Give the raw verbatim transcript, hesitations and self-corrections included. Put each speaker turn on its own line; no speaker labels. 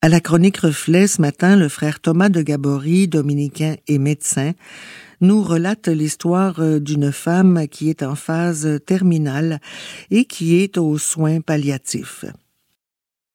À la chronique Reflet, ce matin, le frère Thomas de Gabory, dominicain et médecin, nous relate l'histoire d'une femme qui est en phase terminale et qui est aux soins palliatifs.